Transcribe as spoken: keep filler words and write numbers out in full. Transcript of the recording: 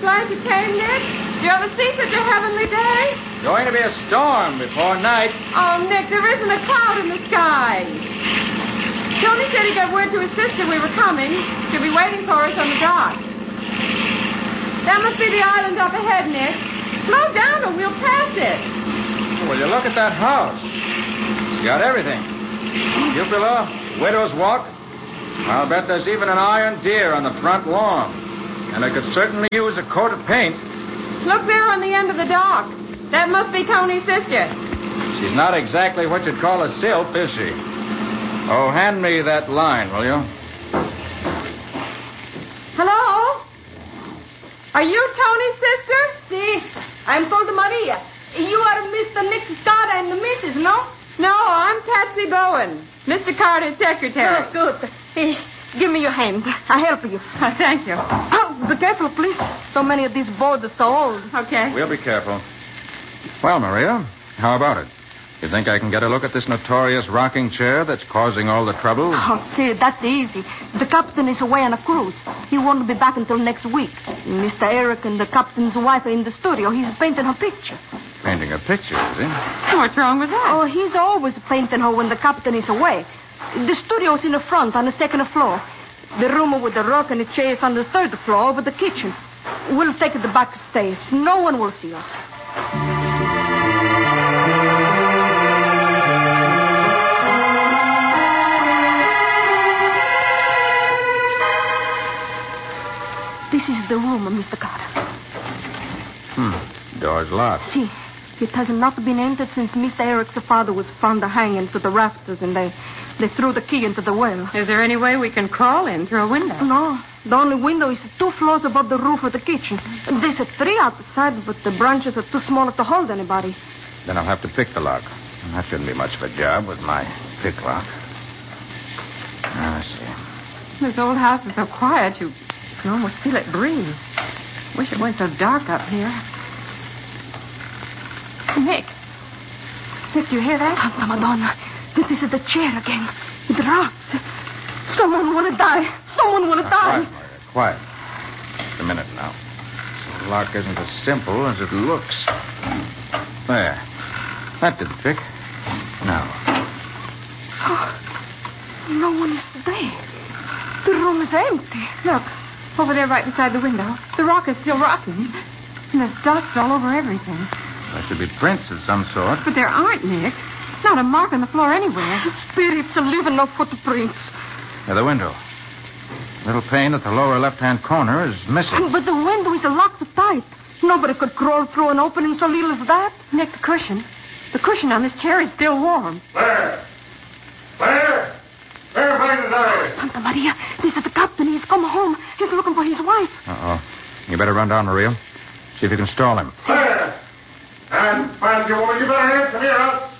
glad you came, Nick. Do you ever see such a heavenly day? Going to be a storm before night. Oh, Nick, there isn't a cloud in the sky. Tony said he got word to his sister we were coming. She'll be waiting for us on the dock. That must be the island up ahead, Nick. Slow down or we'll pass it. Well, you look at that house. It's got everything. Cupola, widow's walk. I'll bet there's even an iron deer on the front lawn. And I could certainly use a coat of paint. Look there on the end of the dock. That must be Tony's sister. She's not exactly what you'd call a sylph, is she? Oh, hand me that line, will you? Hello? Are you Tony's sister? Si, I'm called Maria. You are Mister Nick Carter and the missus, no? No, I'm Patsy Bowen, Mister Carter's secretary. Oh, good. Hey, give me your hand. I'll help you. Oh, thank you. Oh, be careful, please. So many of these boards are so old. Okay. We'll be careful. Well, Maria, how about it? You think I can get a look at this notorious rocking chair that's causing all the trouble? Oh, see, that's easy. The captain is away on a cruise. He won't be back until next week. Mister Eric and the captain's wife are in the studio. He's painting her picture. Painting a picture, is he? What's wrong with that? Oh, he's always painting her when the captain is away. The studio's in the front on the second floor. The room with the rock and the chair is on the third floor over the kitchen. We'll take the back stairs. No one will see us. This is the room, Mister Carter. Hmm. Door's locked. See, it has not been entered since Mister Eric's father was found hanging to the rafters, and they, they threw the key into the well. Is there any way we can crawl in through a window? No. The only window is two floors above the roof of the kitchen. There's a tree outside, but the branches are too small to hold anybody. Then I'll have to pick the lock. That shouldn't be much of a job with my pick lock. Ah, I see. This old house is so quiet, you can almost feel it breathe. Wish it weren't so dark up here. Nick. Nick, do you hear that? Santa Madonna. This is the chair again. It rocks. Someone want to die. Someone want to die. Quiet, Maria, quiet. Just a minute now. The lock isn't as simple as it looks. There. That didn't pick. Now. Oh, no one is there. The room is empty. Look, over there right beside the window. The rock is still rocking. And there's dust all over everything. There should be prints of some sort. But there aren't, Nick. Not a mark on the floor anywhere. Spirits are leaving no footprints. Near the window. Little pane at the lower left-hand corner is missing. But the window is locked tight. Nobody could crawl through an opening so little as that. Nick, the cushion. The cushion on this chair is still warm. There! There! There, find it there! Santa Maria, this is the captain. He's come home. He's looking for his wife. Uh-oh. You better run down, Maria. See if you can stall him. There! And, Patsy, woman, you better answer me or else